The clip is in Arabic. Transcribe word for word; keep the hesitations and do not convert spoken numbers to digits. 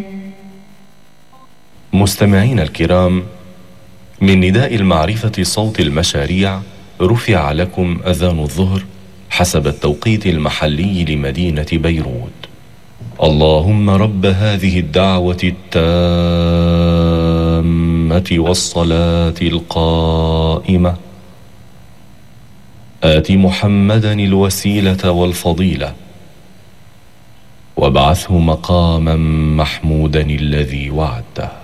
مستمعينا الكرام، من نداء المعرفة صوت المشاريع رفع لكم أذان الظهر حسب التوقيت المحلي لمدينة بيروت. اللهم رب هذه الدعوة التامة والصلاة القائمة آت محمدا الوسيلة والفضيلة وابعثه مقاما محمودا الذي وعدته.